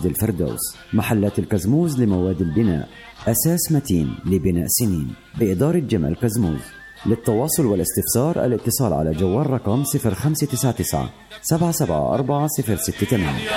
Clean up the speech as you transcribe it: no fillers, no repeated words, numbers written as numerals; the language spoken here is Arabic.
مسجد الفردوس. محلات الكزموز لمواد البناء، أساس متين لبناء سنين، بإدارة جمال كزموز. للتواصل والاستفسار الاتصال على جوال رقم 0599 774 068.